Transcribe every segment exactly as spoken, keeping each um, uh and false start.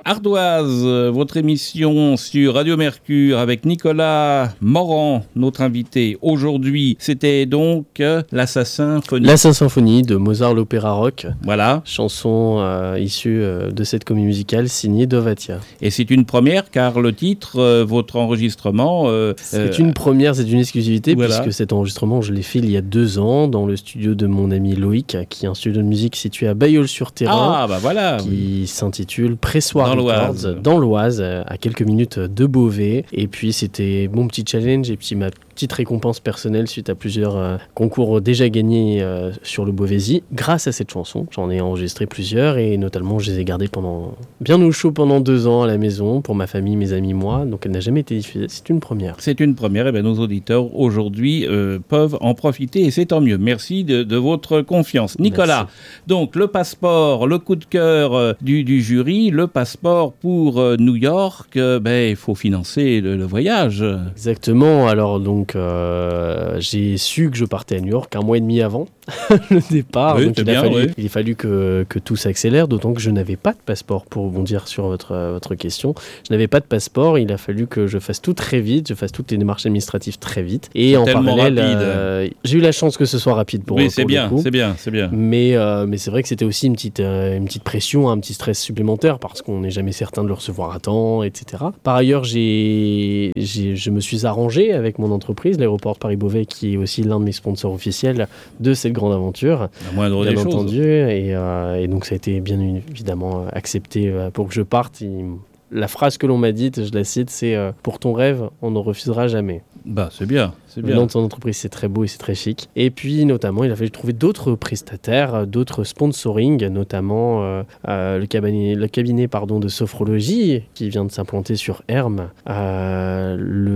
Ardoise, votre émission sur Radio Mercure avec Nicolas Morand, notre invité aujourd'hui. C'était donc l'Assa Symphonie. L'Assa Symphonie de Mozart l'Opéra Rock. Voilà. Chanson euh, issue euh, de cette comédie musicale signée Dovatia. Et c'est une première car le titre, euh, votre enregistrement... Euh, c'est euh, une première, c'est une exclusivité voilà. Puisque cet enregistrement, je l'ai fait il y a deux ans dans le studio de mon ami Loïc, qui est un studio de musique situé à Bailleul-sur-Terrain. Ah, bah voilà. Qui oui. s'intitule Pressoir dans Records, l'Oise. dans l'Oise, à quelques minutes de Beauvais. Et puis c'était mon petit challenge et puis ma petite récompense personnelle suite à plusieurs euh, concours déjà gagnés euh, sur le Beauvaisis. Grâce à cette chanson, j'en ai enregistré plusieurs et notamment je les ai gardées pendant bien au chaud pendant deux ans à la maison pour ma famille, mes amis, moi. Donc elle n'a jamais été diffusée. C'est une première. C'est une première et bien nos auditeurs aujourd'hui euh, peuvent en profiter et c'est tant mieux. Merci de, de votre confiance. Nicolas, merci. Donc le passeport, le coup de cœur euh, du, du jury, le passeport pour euh, New York, euh, ben il faut financer le, le voyage. Exactement. Alors donc euh, j'ai su que je partais à New York un mois et demi avant le départ. Oui, donc il, bien, a fallu, oui. il a fallu que, que tout s'accélère, d'autant que je n'avais pas de passeport, pour rebondir sur votre, votre question. Je n'avais pas de passeport, il a fallu que je fasse tout très vite, je fasse toutes les démarches administratives très vite. Et c'est en parallèle, euh, j'ai eu la chance que ce soit rapide pour, oui, pour c'est le bien, coup. c'est bien, c'est bien. Mais, euh, mais c'est vrai que c'était aussi une petite, euh, une petite pression, un petit stress supplémentaire, parce qu'on n'est jamais certain de le recevoir à temps, et cetera. Par ailleurs, j'ai, j'ai, je me suis arrangé avec mon entreprise, l'aéroport Paris-Beauvais, qui est aussi l'un de mes sponsors officiels de cette grande aventure. La moindre bien des entendu, choses. Et, euh, et donc ça a été bien évidemment accepté euh, pour que je parte. Il, la phrase que l'on m'a dite, je la cite, c'est euh, « Pour ton rêve, on ne refusera jamais ». Bah, c'est bien, c'est bien. Le nom de son entreprise, c'est très beau et c'est très chic. Et puis, notamment, il a fallu trouver d'autres prestataires, d'autres sponsoring, notamment euh, euh, le cabinet, le cabinet pardon, de sophrologie qui vient de s'implanter sur Hermes, euh,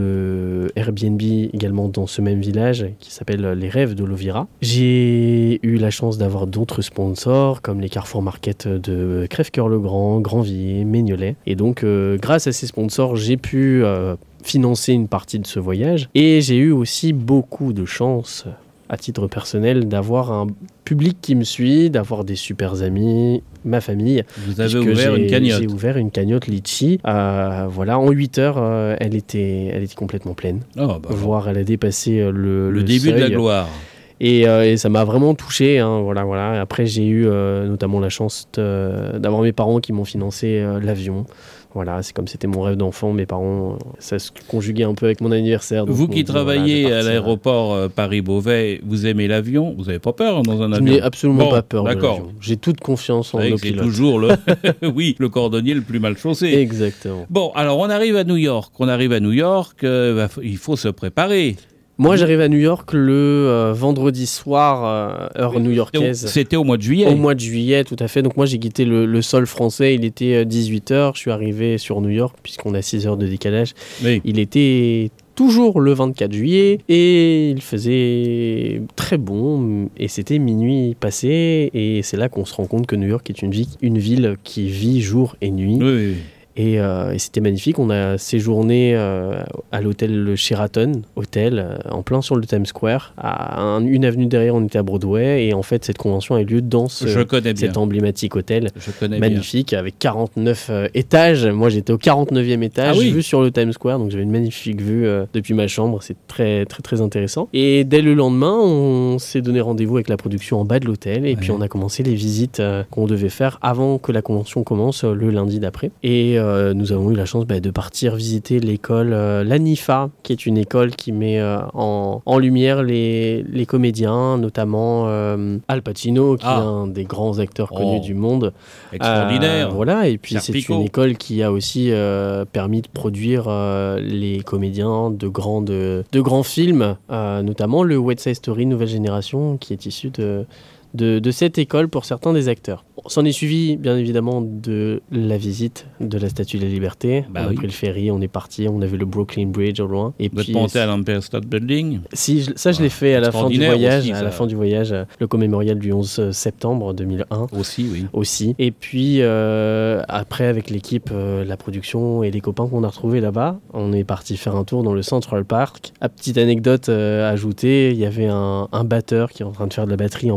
le Airbnb également dans ce même village qui s'appelle Les Rêves de Lovira. J'ai eu la chance d'avoir d'autres sponsors comme les Carrefour Market de Crèvecoeur-le-Grand, Grandvilliers, Mignolet. Et donc, euh, grâce à ces sponsors, j'ai pu... Euh, financer une partie de ce voyage et j'ai eu aussi beaucoup de chance à titre personnel d'avoir un public qui me suit, d'avoir des super amis, ma famille. Vous avez ouvert j'ai, une cagnotte. J'ai ouvert une cagnotte Litchi. Euh, voilà, en huit heures, euh, elle, était, elle était complètement pleine. Oh, bah, voire elle a dépassé le, le, le début seuil. de la gloire. Et, euh, et ça m'a vraiment touché. Hein, voilà, voilà. Après, j'ai eu euh, notamment la chance de, d'avoir mes parents qui m'ont financé euh, l'avion. Voilà, c'est comme c'était mon rêve d'enfant, mes parents, ça se conjuguait un peu avec mon anniversaire. Vous qui dit, travaillez voilà, à l'aéroport euh, Paris-Beauvais, vous aimez l'avion? Vous n'avez pas peur dans un avion? Je n'ai absolument bon, pas peur d'accord. de l'avion. J'ai toute confiance en nos c'est pilotes. toujours le, oui, le cordonnier le plus mal chaussé. Exactement. Bon, alors on arrive à New York. On arrive à New York, euh, bah, il faut se préparer. Moi, j'arrive à New York le euh, vendredi soir, euh, heure new-yorkaise. C'était au mois de juillet. Au mois de juillet, tout à fait. Donc moi, j'ai quitté le, le sol français, il était euh, dix-huit heures. Je suis arrivé sur New York, puisqu'on a six heures de décalage. Oui. Il était toujours le vingt-quatre juillet et il faisait très bon et c'était minuit passé. Et c'est là qu'on se rend compte que New York est une, vie, une ville qui vit jour et nuit. Oui, oui. Et, euh, et c'était magnifique. On a séjourné euh, à l'hôtel le Sheraton, hôtel euh, en plein sur le Times Square. À un, une avenue derrière, on était à Broadway. Et en fait, cette convention a eu lieu dans ce, Je connais bien. cet emblématique hôtel. Je connais magnifique, bien. avec quarante-neuf euh, étages. Moi, j'étais au quarante-neuvième étage, ah oui. vue sur le Times Square. Donc, j'avais une magnifique vue euh, depuis ma chambre. C'est très, très, très intéressant. Et dès le lendemain, on s'est donné rendez-vous avec la production en bas de l'hôtel. Et ouais. puis, on a commencé les visites euh, qu'on devait faire avant que la convention commence euh, le lundi d'après. Et Euh, nous avons eu la chance bah, de partir visiter l'école, euh, l'ANIFA, qui est une école qui met euh, en, en lumière les, les comédiens, notamment euh, Al Pacino, qui ah. est un des grands acteurs oh. connus du monde. Extraordinaire. Euh, voilà, et puis Serpico. C'est une école qui a aussi euh, permis de produire euh, les comédiens de grands, de, de grands films, euh, notamment le West Side Story Nouvelle Génération, qui est issu de... De, de cette école pour certains des acteurs. S'en est suivi, bien évidemment, de la visite de la Statue de la Liberté. Bah on a oui. pris le ferry, on est parti, on a vu le Brooklyn Bridge au loin. Et Vous puis, êtes monté à l'Empire State Building? Si, je, ça je l'ai fait à la fin du voyage, aussi, à la fin du voyage, le commémorial du onze septembre deux mille un. Aussi, oui. Aussi. Et puis, euh, après, avec l'équipe, euh, la production et les copains qu'on a retrouvés là-bas, on est parti faire un tour dans le Central Park. À petite anecdote euh, ajoutée, il y avait un, un batteur qui est en train de faire de la batterie en plein Central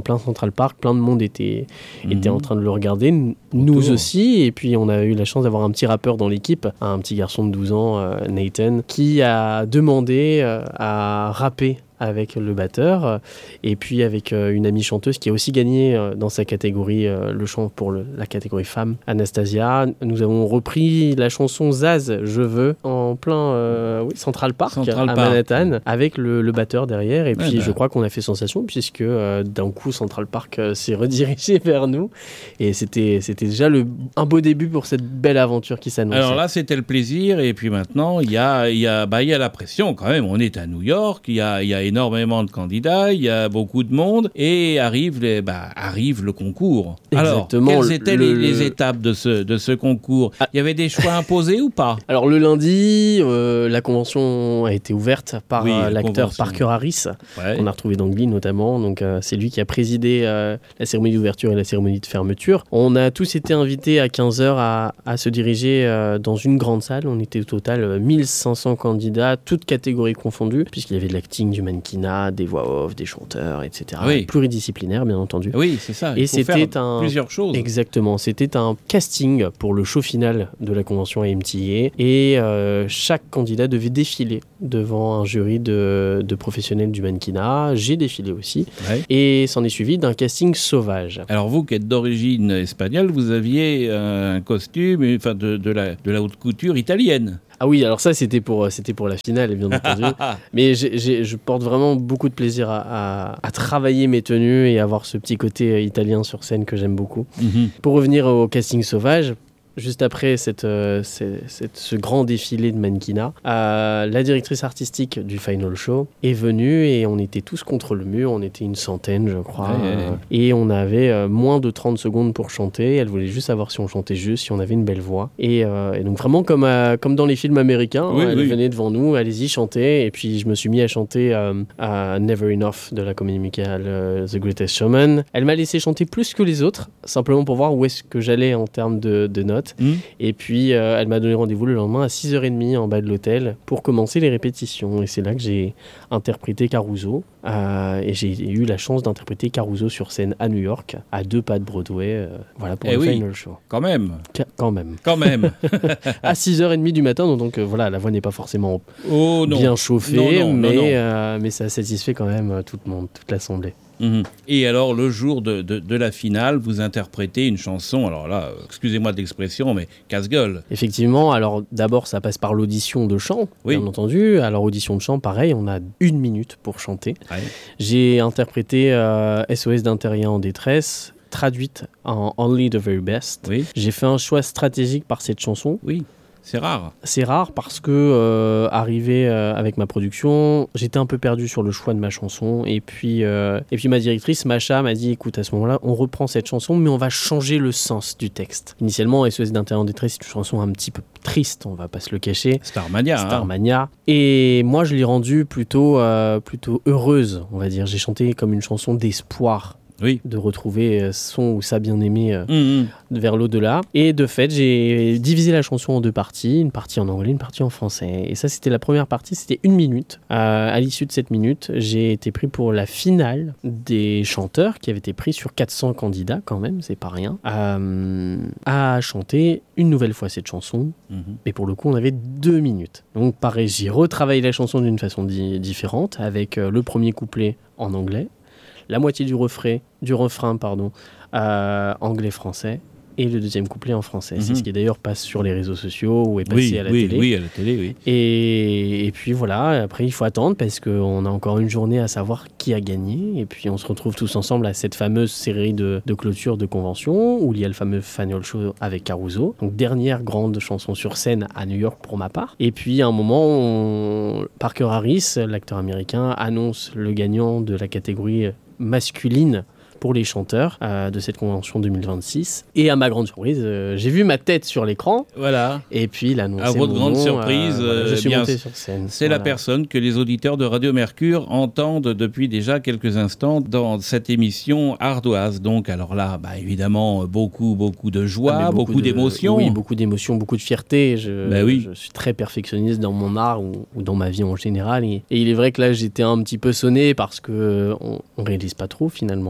Central Park, plein de monde était, Mhm. était en train de le regarder, nous Autour. aussi, et puis on a eu la chance d'avoir un petit rappeur dans l'équipe, un petit garçon de douze ans, euh, Nathan, qui a demandé euh, à rapper avec le batteur, euh, et puis avec euh, une amie chanteuse qui a aussi gagné euh, dans sa catégorie, euh, le chant pour le- la catégorie femme, Anastasia. Nous avons repris la chanson Zaz, Je veux, en plein euh, oui, Central Park, Central à Park. Manhattan, avec le, le batteur derrière, et puis bah. je crois qu'on a fait sensation, puisque euh, d'un coup Central Park euh, s'est redirigé vers nous, et c'était, c'était déjà le, un beau début pour cette belle aventure qui s'annonçait. Alors là, c'était le plaisir, et puis maintenant, il y a, il y a, bah, il y a la pression quand même. On est à New York, il y a, il y a énormément de candidats, il y a beaucoup de monde, et arrive, les, bah, arrive le concours. Exactement, Alors, quelles étaient le- les, les le- étapes de ce, de ce concours? Il y avait des choix imposés ou pas? Alors le lundi, euh, la convention a été ouverte par Oui, euh, la l'acteur convention. Parker Harris, Ouais. qu'on a retrouvé dans Glee notamment. Donc euh, c'est lui qui a présidé euh, la cérémonie d'ouverture et la cérémonie de fermeture. On a tous été invités à quinze heures à, à se diriger euh, dans une grande salle. On était au total euh, mille cinq cents candidats, toutes catégories confondues, puisqu'il y avait de l'acting, du mannequinat, des voix off, des chanteurs, et cetera. Oui. Pluridisciplinaire, bien entendu. Oui, c'est ça. Et il faut c'était faire un- plusieurs choses. Exactement, c'était un casting pour le show final de la convention A M T A, et euh, chaque candidat devait défiler devant un jury de, de professionnels du mannequinat. J'ai défilé aussi, Ouais. et s'en est suivi d'un casting sauvage. Alors vous qui êtes d'origine espagnole, vous aviez un costume, enfin de, de, la, de la haute couture italienne. Ah oui, alors ça c'était pour, c'était pour la finale, bien entendu. Mais j'ai, j'ai- je porte vraiment beaucoup de plaisir à, à- à travailler mes tenues et avoir ce petit côté euh, italien sur scène que j'aime beaucoup. Mhm. Pour revenir au casting sauvage, juste après cette, euh, cette- cette- ce grand défilé de mannequinat, euh, la directrice artistique du Final Show est venue et on était tous contre le mur, on était une centaine je crois, Ouais, ouais, ouais. euh, et on avait euh, moins de trente secondes pour chanter. Elle voulait juste savoir si on chantait juste, si on avait une belle voix. Et, euh, et donc vraiment comme, euh, comme dans les films américains, Oui, hein, elle oui. venait devant nous, allez-y chantez, et puis je me suis mis à chanter euh, à Never Enough de la comédie musicale euh, The Greatest Showman. Elle m'a laissé chanter plus que les autres, simplement pour voir où est-ce que j'allais en termes de, de notes. Mhm. Et puis, euh, elle m'a donné rendez-vous le lendemain à six heures trente en bas de l'hôtel pour commencer les répétitions. Et c'est là que j'ai interprété Caruso. Euh, et j'ai eu la chance d'interpréter Caruso sur scène à New York, à deux pas de Broadway. euh, voilà, pour Eh le oui. Final Show. Quand même, Ca- Quand même. quand même. À six heures trente du matin, donc euh, voilà, la voix n'est pas forcément Oh non. bien chauffée, Non, non, non, mais, non. euh, mais ça satisfait quand même euh, tout le monde, toute l'assemblée. Mhm. Et alors, le jour de, de, de la finale, vous interprétez une chanson, alors là, euh, excusez-moi de l'expression, mais casse-gueule. Effectivement, alors d'abord ça passe par l'audition de chant, Oui. bien entendu. Alors audition de chant, pareil, on a une minute pour chanter. Ouais. J'ai interprété euh, S O S d'un terrien en détresse, traduite en Only the Very Best. Oui, J'ai fait un choix stratégique par cette chanson. oui, c'est rare. C'est rare parce que, euh, arrivé euh, avec ma production, j'étais un peu perdu sur le choix de ma chanson. Et puis, euh, et puis ma directrice, Macha, m'a dit, écoute, à ce moment-là, on reprend cette chanson, mais on va changer le sens du texte. Initialement, S O S d'un terrien en détresse, c'est une chanson un petit peu triste, on va pas se le cacher. Starmania. hein. Starmania. Et moi, je l'ai rendue plutôt, euh, plutôt heureuse, on va dire. J'ai chanté comme une chanson d'espoir Oui. de retrouver euh, son ou sa bien-aimée euh, Mhm. vers l'au-delà. Et de fait, j'ai divisé la chanson en deux parties, une partie en anglais, une partie en français. Et ça, c'était la première partie, c'était une minute. Euh, à l'issue de cette minute, j'ai été pris pour la finale des chanteurs qui avaient été pris sur quatre cents candidats quand même, c'est pas rien, euh, à chanter une nouvelle fois cette chanson. Mhm. Et pour le coup, on avait deux minutes. Donc pareil, j'ai retravaillé la chanson d'une façon di- différente, avec euh, le premier couplet en anglais, la moitié du refrain, du refrain pardon, euh, anglais-français, et le deuxième couplet en français. C'est Mhm. ce qui d'ailleurs passe sur les réseaux sociaux ou est passé Oui, à la oui, télé. oui, à la télé, oui. Et, et puis voilà, après il faut attendre parce qu'on a encore une journée à savoir qui a gagné. Et puis on se retrouve tous ensemble à cette fameuse série de, de clôture de convention où il y a le fameux Final Show avec Caruso. Donc dernière grande chanson sur scène à New York pour ma part. Et puis à un moment, on- Parker Harris, l'acteur américain, annonce le gagnant de la catégorie masculine pour les chanteurs euh, de cette convention deux mille vingt-six. Et à ma grande surprise, euh, j'ai vu ma tête sur l'écran. Voilà. Et puis il a annoncé À votre mon grande nom, surprise, voilà, je euh, suis bien, monté sur scène. C'est la Voilà. personne que les auditeurs de Radio Mercure entendent depuis déjà quelques instants dans cette émission ardoise. Donc, alors là, bah, évidemment, beaucoup, beaucoup de joie, Ah, mais beaucoup, de- d'émotions. Oui, beaucoup d'émotions, beaucoup de fierté. Je, Bah oui. je suis très perfectionniste dans mon art ou, ou dans ma vie en général. Et, et il est vrai que là, j'étais un petit peu sonné parce que euh, on, on réalise pas trop finalement. Pas du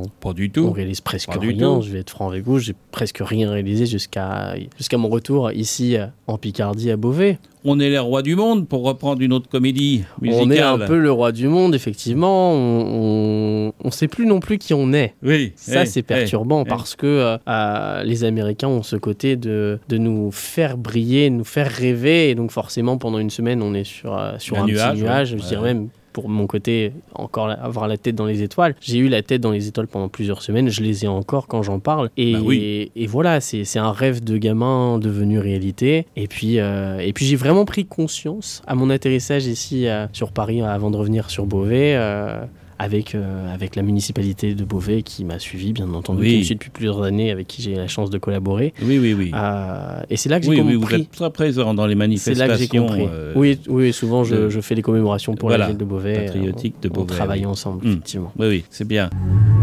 du tout. On réalise presque Pas du rien, tout. je vais être franc avec vous, j'ai presque rien réalisé jusqu'à jusqu'à mon retour ici euh, en Picardie à Beauvais. On est les rois du monde, pour reprendre une autre comédie musicale. On est un peu le roi du monde, effectivement. On ne sait plus non plus qui on est. Oui. Ça, eh, c'est perturbant eh, parce que euh, euh, les Américains ont ce côté de, de nous faire briller, nous faire rêver. Et donc, forcément, pendant une semaine, on est sur, euh, sur Un un, nuage, petit nuage. ouais. Je dirais Ouais. même, pour mon côté, encore la- avoir la tête dans les étoiles. J'ai eu la tête dans les étoiles pendant plusieurs semaines. Je les ai encore quand j'en parle. Et, Bah oui. et, et voilà, c'est c'est un rêve de gamin devenu réalité. Et puis, euh, et puis j'ai vraiment pris conscience à mon atterrissage ici euh, sur Paris, avant de revenir sur Beauvais. euh, Avec, euh, avec la municipalité de Beauvais qui m'a suivi, bien entendu, Oui. qui me suit depuis plusieurs années, avec qui j'ai la chance de collaborer. Oui, oui, oui. Euh, et c'est là que j'ai oui, oui, compris. vous êtes très présent dans les C'est manifestations. là que j'ai compris. euh, oui, oui, souvent je, de- je fais les commémorations pour Voilà, la ville de Beauvais. patriotique de on, on Beauvais, travaille oui. ensemble, Mm. effectivement. Oui, oui, c'est bien.